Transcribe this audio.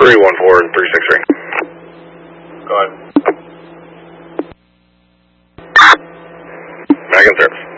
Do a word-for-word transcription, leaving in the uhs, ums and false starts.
three one four three six three. Go ahead. Back in service.